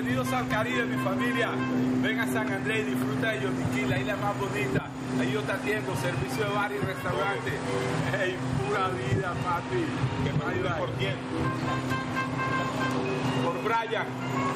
bienvenidos al Caribe, mi familia. Ven a San Andrés y disfruta de Yotiquí, la isla más bonita. Ahí yo te atiendo, servicio de bar y restaurante. Hey, pura vida, papi. ¿Qué me ayuda por quién? Por Brian.